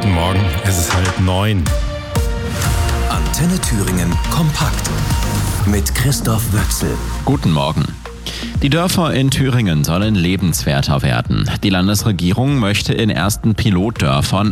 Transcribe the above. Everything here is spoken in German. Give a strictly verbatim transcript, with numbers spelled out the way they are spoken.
Guten Morgen, es ist halb neun. Antenne Thüringen kompakt mit Christoph Wöchsel. Guten Morgen. Die Dörfer in Thüringen sollen lebenswerter werden. Die Landesregierung möchte in ersten Pilotdörfern